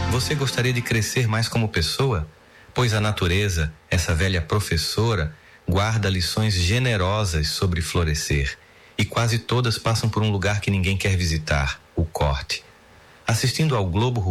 Você gostaria de crescer mais como pessoa? Pois a natureza, essa velha professora, guarda lições generosas sobre florescer. E quase todas passam por um lugar que ninguém quer visitar, o corte. Assistindo ao globo